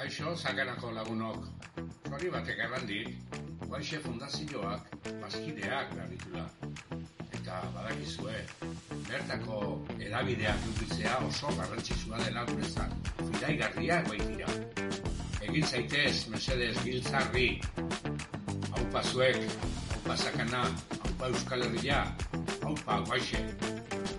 Kaixo, Sakanako lagunok. Hori batek errandik, Guaixe Fundazioak bazkideak behar. Eta badakizue, bertako erabideak edukitzea oso garrantzitsua dela guretzat. Fidaigarriak baitira. Egin zaitez, mesedez, giltzarri. Aupa zuek, aupa Sakana, aupa Euskal Herria, aupa Guaixe.